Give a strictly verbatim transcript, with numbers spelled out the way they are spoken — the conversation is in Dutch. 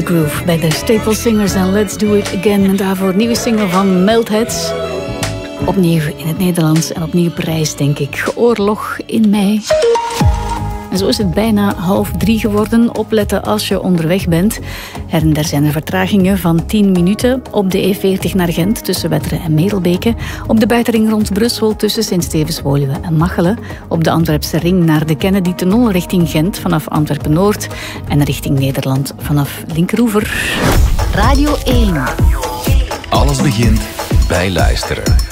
Groove bij de Staple Singers en Let's Do It Again. En daarvoor een nieuwe single van Meltheads. Opnieuw in het Nederlands en opnieuw prijs, denk ik. Oorlog in mei. En zo is het bijna half drie geworden. Opletten als je onderweg bent. Her en der zijn er vertragingen van tien minuten op de E veertig naar Gent tussen Wetteren en Merelbeke. Op de buitenring rond Brussel tussen Sint-Stevens-Woluwe en Machelen. Op de Antwerpse ring naar de Kennedy-tunnel richting Gent vanaf Antwerpen-Noord. En richting Nederland vanaf Linkeroever. Radio één. Alles begint bij luisteren.